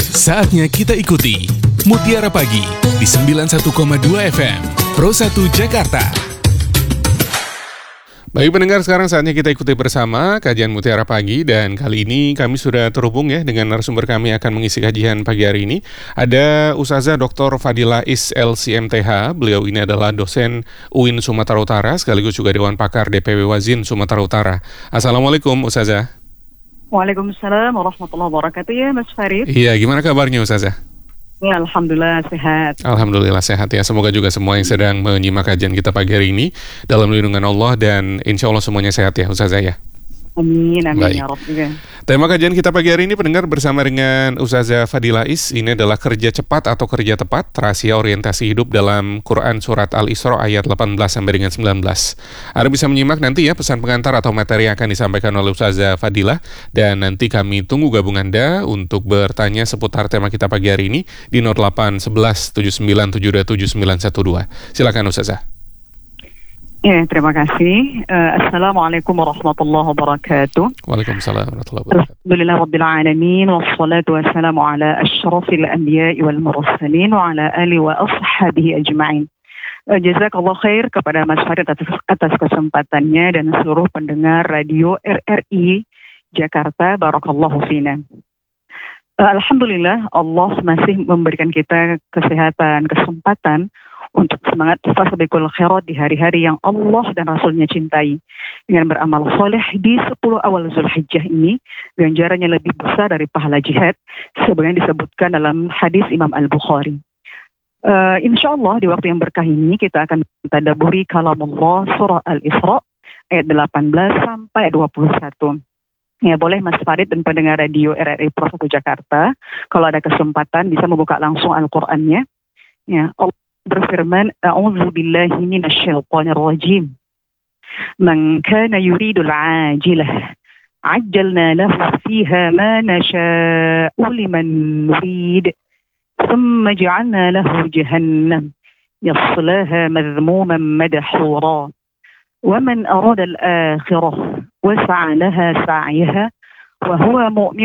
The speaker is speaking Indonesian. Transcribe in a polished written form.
Saatnya kita ikuti Mutiara Pagi di 91,2 FM Pro 1 Jakarta. Baik pendengar, sekarang saatnya kita ikuti bersama kajian Mutiara Pagi, dan kali ini kami sudah terhubung ya dengan narasumber kami akan mengisi kajian pagi hari ini. Ada Ustazah Dr. Fadila Is LCMTH. Beliau ini adalah dosen UIN Sumatera Utara sekaligus juga Dewan Pakar DPW Wazin Sumatera Utara. Assalamualaikum Ustazah. Waalaikumsalam warahmatullahi wabarakatuh ya Mas Farid. Iya, gimana kabarnya Ustazah? Ya, Alhamdulillah sehat. Alhamdulillah sehat ya. Semoga juga semua yang sedang menyimak kajian kita pagi hari ini dalam lindungan Allah, dan insya Allah semuanya sehat ya Ustazah ya. Amin, amin. Baik. Ya Rabb juga. Tema kajian kita pagi hari ini pendengar bersama dengan Ustazah Fadila Is. Ini adalah kerja cepat atau kerja tepat, rahasia orientasi hidup dalam Quran Surat Al-Isra ayat 18 sampai dengan 19. Anda bisa menyimak nanti ya pesan pengantar atau materi yang akan disampaikan oleh Ustazah Fadila, dan nanti kami tunggu gabung Anda untuk bertanya seputar tema kita pagi hari ini di 0811 7972 7912. Silakan Ustazah. Ya, terima kasih. Assalamualaikum warahmatullahi wabarakatuh. Waalaikumsalam warahmatullahi wabarakatuh. Alhamdulillah Rabbil Alamin, wassalatu wassalamu ala asyrafil anbiya'i wal mursalin wa ala alihi wa ashabihi ajma'in. Jazakallah khair kepada Mas Farid atas kesempatannya dan seluruh pendengar radio RRI Jakarta. Barakallahu fina. Alhamdulillah Allah masih memberikan kita kesehatan, kesempatan untuk semangat fasabiqul khairat di hari-hari yang Allah dan Rasulnya cintai. Dengan beramal soleh di 10 awal Zulhijjah ini, ganjarannya lebih besar dari pahala jihad, sebagaimana disebutkan dalam hadis Imam Al-Bukhari. Insya Allah di waktu yang berkah ini kita akan tadabburi kalamullah surah Al-Isra ayat 18 sampai 21. Ya, boleh Mas Farid dan pendengar radio RRI Pro 1 Jakarta, kalau ada kesempatan bisa membuka langsung Al-Qur'annya. Ya, Allah berfirman, A'udzu billahi minasyaitonir rajim. Man kana yuridul 'ajilah ajjalna lahu fiha ma nasha'u liman nurid. Thumma ja'alna lahu jahannam yaslaha madhmuman madhura. Wa man arada al-akhirah wa sa'a laha sa'yaha wa huwa mu'min